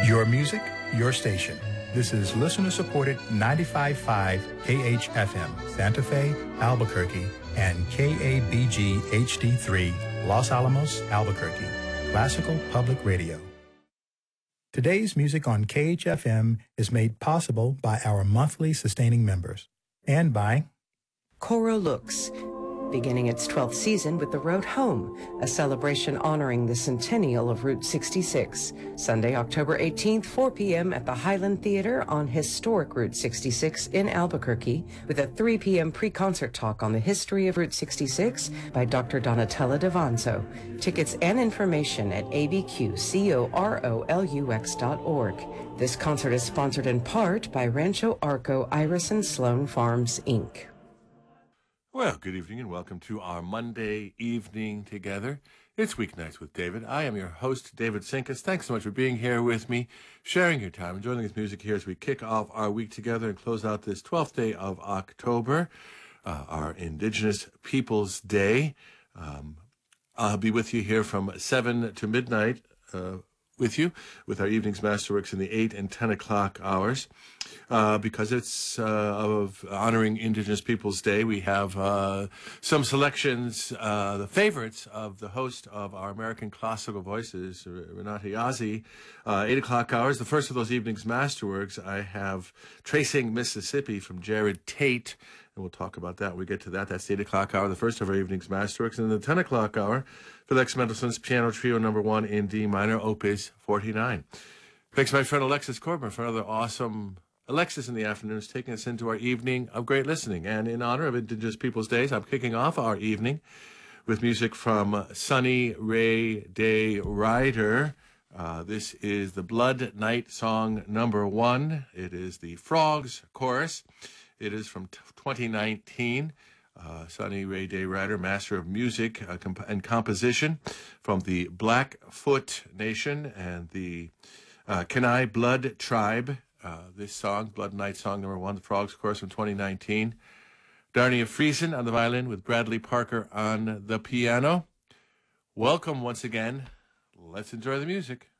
Your music, your station. This is listener-supported 95.5 KHFM, Santa Fe, Albuquerque, and KABG HD3, Los Alamos, Albuquerque, Classical Public Radio. Today's music on KHFM is made possible by our monthly sustaining members and by Coro Lux, beginning its 12th season with The Road Home, a celebration honoring the centennial of Route 66. Sunday, October 18th, 4 p.m. at the Highland Theater on historic Route 66 in Albuquerque, with a 3 p.m. pre-concert talk on the history of Route 66 by Dr. Donatella Davanzo. Tickets and information at abqcorolux.org. This concert is sponsored in part by Rancho Arco Iris and Sloan Farms, Inc. Well, good evening and welcome to our Monday evening together. It's Weeknights with David. I am your host, David Sinkus. Thanks so much for being here with me, sharing your time, enjoying this music here as we kick off our week together and close out this 12th day of October, our Indigenous Peoples Day. I'll be with you here from 7 to midnight with you, with our evening's masterworks in the 8 and 10 o'clock hours. Because it's of honoring Indigenous Peoples Day, we have some selections, the favorites of the host of our American Classical Voices, Renata Yazzie, 8 o'clock hours. The first of those evening's masterworks, I have Tracing Mississippi from Jared Tate, and we'll talk about that when we get to that. That's the 8 o'clock hour, the first of our evening's masterworks. And then the 10 o'clock hour, Felix Mendelssohn's Piano Trio No. 1 in D minor, Opus 49. Thanks to my friend Alexis Corbin for another awesome Alexis in the afternoons, taking us into our evening of great listening. And in honor of Indigenous Peoples Days, I'm kicking off our evening with music from Sunny Ray Day Ryder. This is the Blood Night Song No. 1. It is the Frogs Chorus. It is from 2019. Sunny Ray Day Ryder, master of music and composition from the Blackfoot Nation and the Kenai Blood Tribe. This song, Blood Night Song No. 1, the Frogs Chorus from 2019. Darnia Friesen on the violin with Bradley Parker on the piano. Welcome once again. Let's enjoy the music.